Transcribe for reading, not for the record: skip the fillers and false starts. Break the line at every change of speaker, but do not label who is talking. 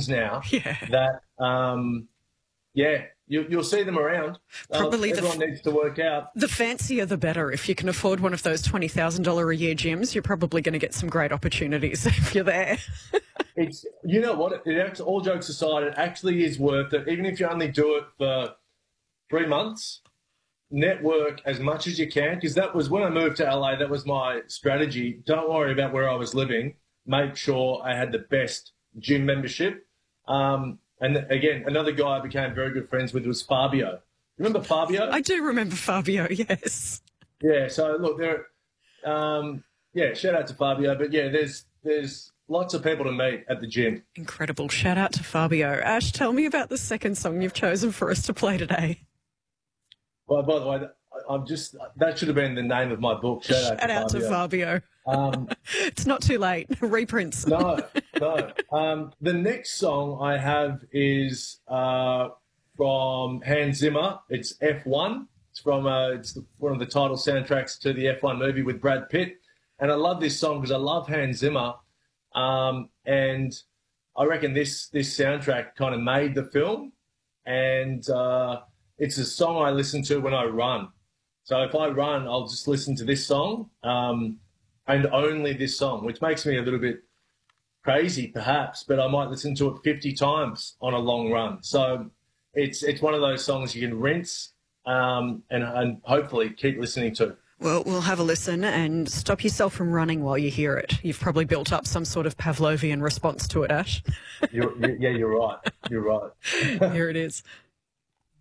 now
Yeah.
that, you'll see them around.
Probably
everyone needs to work out.
The fancier the better. If you can afford one of those $20,000 a year gyms, you're probably going to get some great opportunities if you're there.
It's, you know what, all jokes aside, it actually is worth it. Even if you only do it for 3 months, network as much as you can, because that was when I moved to LA, that was my strategy. Don't worry about where I was living. Make sure I had the best gym membership. And again, another guy I became very good friends with was Fabio. Remember Fabio?
I do remember Fabio, yes.
Yeah, so look, shout out to Fabio. But yeah, there's lots of people to meet at the gym.
Incredible. Shout out to Fabio. Ash, tell me about the second song you've chosen for us to play today.
Well, by the way, that should have been the name of my book. Shout out to Fabio.
It's not too late. Reprints.
No. The next song I have is from Hans Zimmer. It's F1. It's from it's one of the title soundtracks to the F1 movie with Brad Pitt. And I love this song because I love Hans Zimmer. And I reckon this soundtrack kind of made the film. And it's a song I listen to when I run. So if I run, I'll just listen to this song and only this song, which makes me a little bit crazy perhaps, but I might listen to it 50 times on a long run. So it's one of those songs you can rinse and hopefully keep listening to.
Well, we'll have a listen and stop yourself from running while you hear it. You've probably built up some sort of Pavlovian response to it, Ash.
You're right. You're right.
Here it is.